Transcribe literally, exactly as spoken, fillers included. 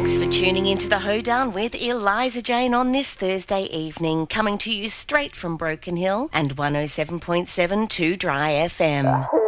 Thanks for tuning into the Hoedown with Eliza Jane on this Thursday evening, coming to you straight from Broken Hill and one oh seven point seven Two Dry F M.